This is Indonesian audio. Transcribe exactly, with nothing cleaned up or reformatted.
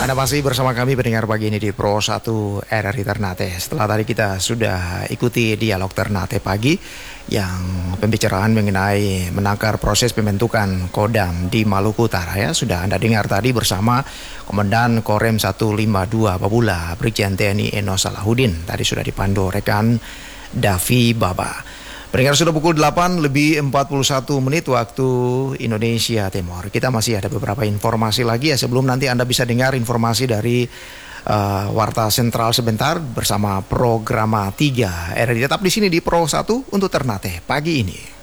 Anda masih bersama kami pendengar pagi ini di Pro satu R R I Ternate. Setelah tadi kita sudah ikuti dialog Ternate pagi yang pembicaraan mengenai menakar proses pembentukan Kodam di Maluku Utara ya. Sudah Anda dengar tadi bersama Komandan Korem seratus lima puluh dua Babula, Brigjen T N I Eno Salahuddin. Tadi sudah dipandu rekan Davi Baba. Pendengar, sudah pukul delapan lebih empat puluh satu menit waktu Indonesia Timur. Kita masih ada beberapa informasi lagi ya sebelum nanti Anda bisa dengar informasi dari uh, Warta Sentral sebentar bersama Programa tiga R R I. Tetap di sini di Pro satu untuk Ternate pagi ini.